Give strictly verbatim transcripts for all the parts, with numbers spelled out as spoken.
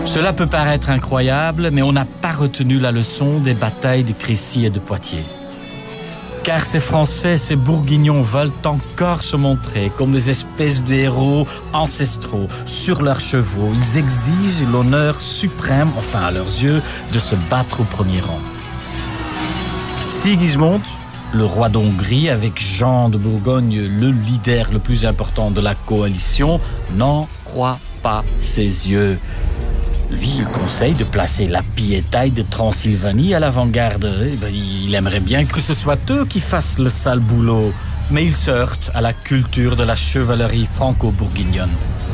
Cela peut paraître incroyable, mais on n'a pas retenu la leçon des batailles de Crécy et de Poitiers. Car ces Français, ces Bourguignons veulent encore se montrer comme des espèces de héros ancestraux sur leurs chevaux. Ils exigent l'honneur suprême, enfin à leurs yeux, de se battre au premier rang. Sigismond, le roi d'Hongrie, avec Jean de Bourgogne, le leader le plus important de la coalition, n'en croit pas ses yeux. Lui, il conseille de placer la piétaille de Transylvanie à l'avant-garde. Eh ben, il aimerait bien que ce soit eux qui fassent le sale boulot. Mais il se heurte à la culture de la chevalerie franco-bourguignonne.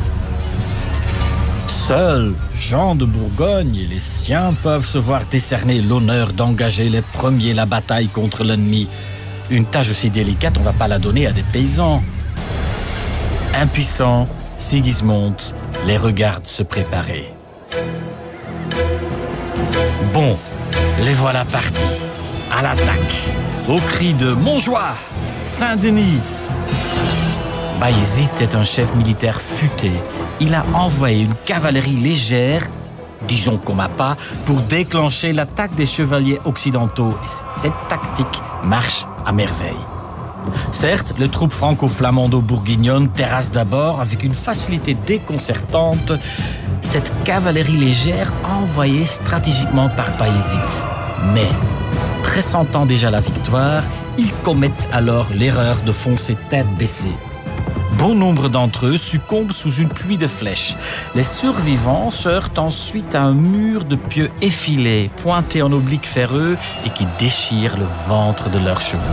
Seuls Jean de Bourgogne et les siens peuvent se voir décerner l'honneur d'engager les premiers la bataille contre l'ennemi. Une tâche aussi délicate, on ne va pas la donner à des paysans. Impuissant, Sigismond les regarde se préparer. Bon, les voilà partis, à l'attaque, au cri de Montjoie, Saint-Denis. Bayezid est un chef militaire futé. Il a envoyé une cavalerie légère, disons comme à pas, pour déclencher l'attaque des chevaliers occidentaux. Et cette tactique marche à merveille. Certes, les troupes franco-flamando-bourguignonnes terrassent d'abord avec une facilité déconcertante cette cavalerie légère envoyée stratégiquement par Bayezid. Mais, pressentant déjà la victoire, ils commettent alors l'erreur de foncer tête baissée. Bon nombre d'entre eux succombent sous une pluie de flèches. Les survivants se heurtent ensuite à un mur de pieux effilés, pointés en oblique ferreux et qui déchire le ventre de leurs chevaux.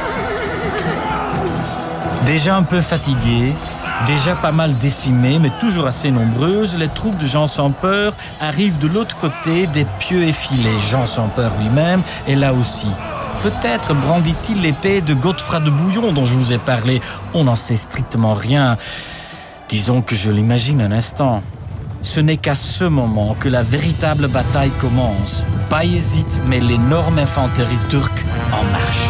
Déjà un peu fatiguées, déjà pas mal décimées, mais toujours assez nombreuses, les troupes de Jean sans peur arrivent de l'autre côté des pieux effilés. Jean sans peur lui-même est là aussi. Peut-être brandit-il l'épée de Godefroy de Bouillon dont je vous ai parlé. On n'en sait strictement rien. Disons que je l'imagine un instant. Ce n'est qu'à ce moment que la véritable bataille commence. Bayezid met l'énorme infanterie turque en marche.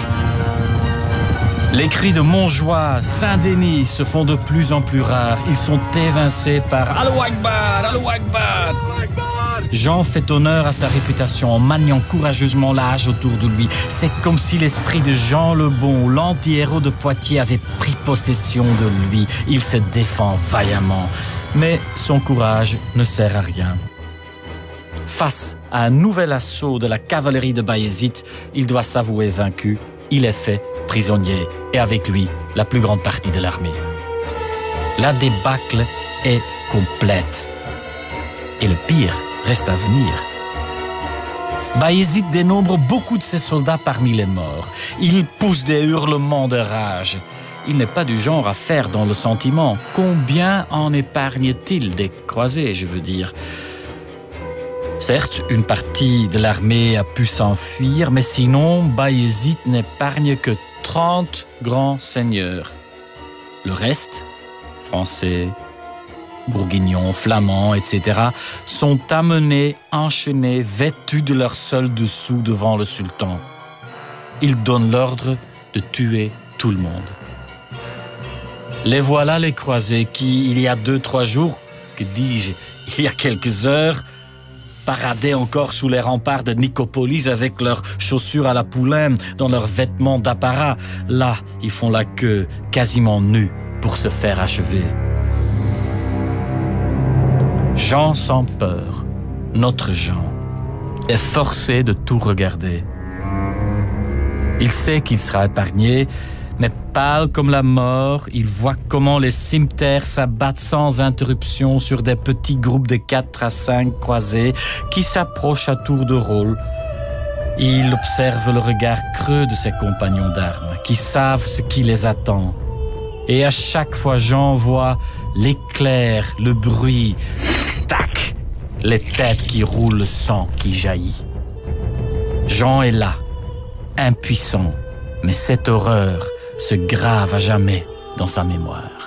Les cris de Montjoie, Saint-Denis se font de plus en plus rares. Ils sont évincés par « Allahu Akbar, Allahu Akbar !» Jean fait honneur à sa réputation en maniant courageusement la hache autour de lui. C'est comme si l'esprit de Jean le Bon, l'anti-héros de Poitiers, avait pris possession de lui. Il se défend vaillamment. Mais son courage ne sert à rien. Face à un nouvel assaut de la cavalerie de Bayezid, il doit s'avouer vaincu. Il est fait prisonnier et avec lui la plus grande partie de l'armée. La débâcle est complète. Et le pire reste à venir. Bayezid dénombre beaucoup de ses soldats parmi les morts. Il pousse des hurlements de rage. Il n'est pas du genre à faire dans le sentiment. Combien en épargne-t-il des croisés, je veux dire? Certes, une partie de l'armée a pu s'enfuir, mais sinon, Bayezid n'épargne que trente grands seigneurs. Le reste, français, bourguignons, flamands, et cetera, sont amenés, enchaînés, vêtus de leur seul dessous devant le sultan. Il donne l'ordre de tuer tout le monde. Les voilà les croisés qui, il y a deux, trois jours, que dis-je, il y a quelques heures, paradaient encore sous les remparts de Nicopolis avec leurs chaussures à la poulaine, dans leurs vêtements d'apparat. Là, ils font la queue, quasiment nus, pour se faire achever. Jean sans peur, notre Jean, est forcé de tout regarder. Il sait qu'il sera épargné, mais pâle comme la mort, il voit comment les cimmetières s'abattent sans interruption sur des petits groupes de quatre à cinq croisés qui s'approchent à tour de rôle. Il observe le regard creux de ses compagnons d'armes, qui savent ce qui les attend. Et à chaque fois, Jean voit l'éclair, le bruit, tac, les têtes qui roulent, le sang qui jaillit. Jean est là, impuissant, mais cette horreur se grave à jamais dans sa mémoire.